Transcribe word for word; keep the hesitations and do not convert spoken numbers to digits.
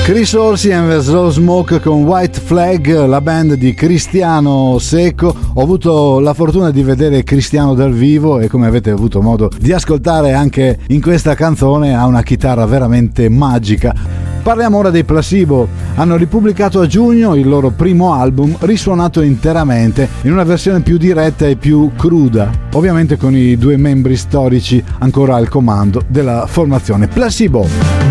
Chris Orsi and the Slow Smoke con White Flag, la band di Cristiano Secco. Ho avuto la fortuna di vedere Cristiano dal vivo e, come avete avuto modo di ascoltare anche in questa canzone, ha una chitarra veramente magica. Parliamo ora dei Placebo. Hanno ripubblicato a giugno il loro primo album, risuonato interamente in una versione più diretta e più cruda, ovviamente con i due membri storici ancora al comando della formazione. Placebo.